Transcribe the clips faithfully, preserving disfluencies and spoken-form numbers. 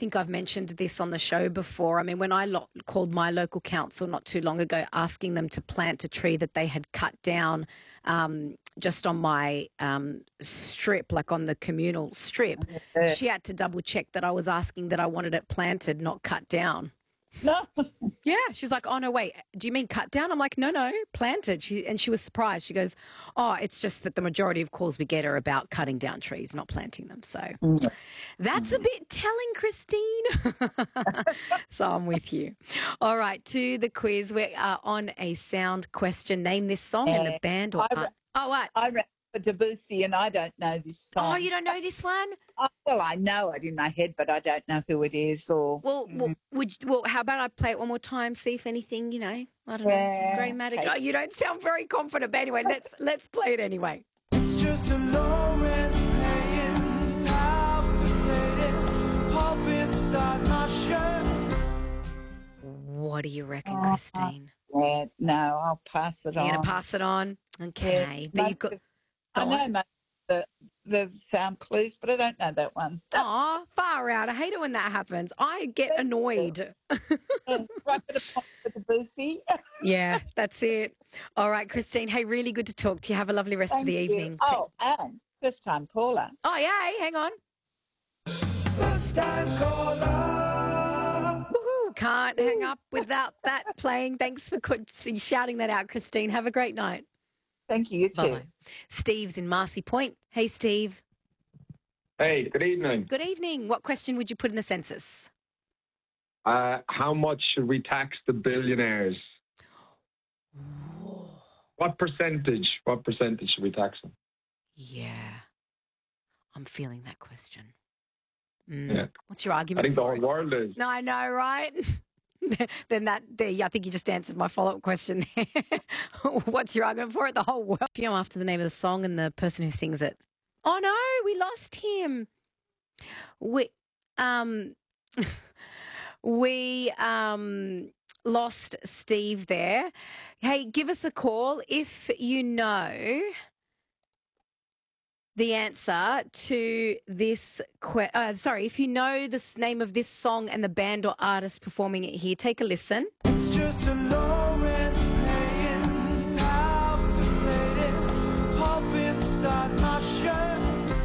think I've mentioned this on the show before. I mean, when I lo- called my local council not too long ago asking them to plant a tree that they had cut down um, just on my um, strip, like on the communal strip, Yeah. she had to double check that I was asking that I wanted it planted, not cut down. No. Yeah, she's like, oh, no, wait, do you mean cut down? I'm like, no, no, planted. She, and she was surprised. She goes, oh, it's just that the majority of calls we get are about cutting down trees, not planting them. So Mm. that's a bit telling, Christine. So I'm with you. All right, to the quiz. We are on a sound question. Name this song and the Uh, band or I, art. Oh, what? I ran for Debussy and I don't know this song. Oh, you don't know this one? Oh, well, I know it in my head, but I don't know who it is or. Well, well, would well, how about I play it one more time, see if anything, you know, I don't Yeah, know, Grey Matter. okay. Oh, you don't sound very confident, but anyway, let's let's play it anyway. It's just a low rent paying, half potato, pop inside my shirt. What do you reckon, Oh, Christine? Yeah, no, I'll pass it You're on. going to pass it on? Okay. But you most got. of- I go know on. most of the, the sound clues, but I don't know that one. Aw, far out. I hate it when that happens. I get annoyed. Yeah, right for the pop for Debussy. Yeah, that's it. All right, Christine. Hey, really good to talk to you. Have a lovely rest of Thank the you. evening. Oh, and first time caller. Oh, yeah. Hey, hang on. First time caller. Woohoo. Can't hang up without that playing. Thanks for co- shouting that out, Christine. Have a great night. Thank you, you too. Bye. Steve's in Marcy Point. Hey, Steve. Hey, good evening. Good evening. What question would you put in the census? Uh, how much should we tax the billionaires? What percentage? What percentage should we tax them? Yeah. I'm feeling that question. Mm. Yeah. What's your I argument think the for whole it? world is. No, I know, right? Then that, there, yeah, I think you just answered my follow-up question there. What's your argument for it? The whole world. You know, after the name of the song and the person who sings it. Oh, no, we lost him. We, um, we, um, lost Steve there. Hey, give us a call if you know the answer to this que- uh, sorry, if you know the s- name of this song and the band or artist performing it here, take a listen. It's just a low rent paying, half potato, pop inside my shirt.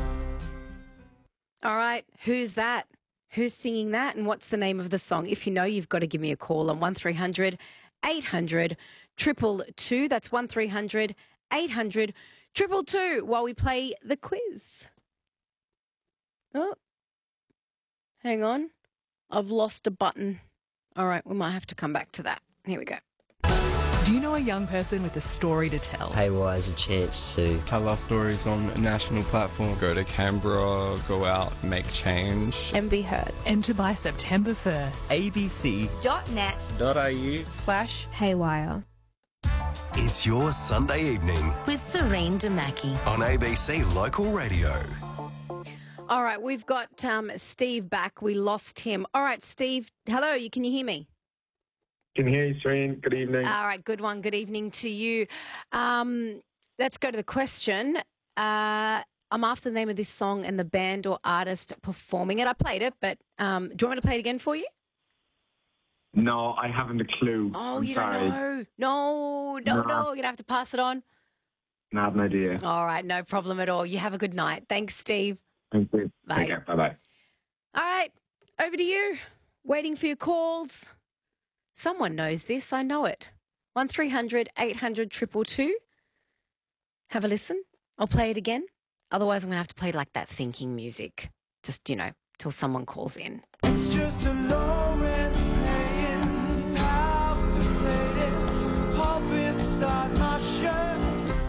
All right, who's that? Who's singing that and what's the name of the song? If you know, you've got to give me a call on one three hundred eight hundred two two two. That's one three hundred eight hundred two two two while we play the quiz. Oh, hang on. I've lost a button. All right, we might have to come back to that. Here we go. Do you know a young person with a story to tell? Haywire has a chance to tell our stories on a national platform. Go to Canberra, go out, make change. And be heard. Enter by September first. abc dot net dot a u Slash Haywire. It's your Sunday evening with Serene Damaki. on A B C Local Radio. All right, we've got um, Steve back. We lost him. All right, Steve. Hello, you can you hear me? Can hear you, Serene. Good evening. All right, good one. Good evening to you. Um, let's go to the question. Uh, I'm after the name of this song and the band or artist performing it. I played it, but um, do you want me to play it again for you? No, I haven't a clue. Oh, I'm you sorry. don't know? No, no, No. no. You're going to have to pass it on. I have an idea. All right, no problem at all. You have a good night. Thanks, Steve. Thank you. Bye. Take care. Bye-bye. All right, over to you. Waiting for your calls. Someone knows this. I know it. one three hundred eight hundred two two two. Have a listen. I'll play it again. Otherwise, I'm going to have to play like that thinking music. Just, you know, till someone calls in. It's just a low rent paying, half potato, pop inside my shirt.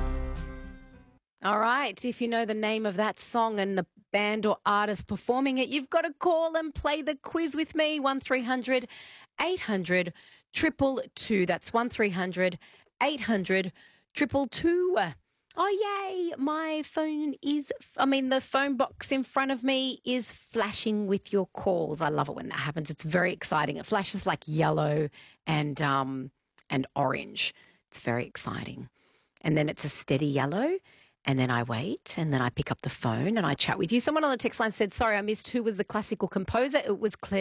All right. If you know the name of that song and the band or artist performing it, you've got to call and play the quiz with me. one three hundred eight hundred two two two. That's one three hundred eight hundred two two two. Oh, yay. My phone is, I mean, the phone box in front of me is flashing with your calls. I love it when that happens. It's very exciting. It flashes like yellow and um and orange. It's very exciting. And then it's a steady yellow. And then I wait, and then I pick up the phone and I chat with you. Someone on the text line said, sorry, I missed who was the classical composer. It was Claire.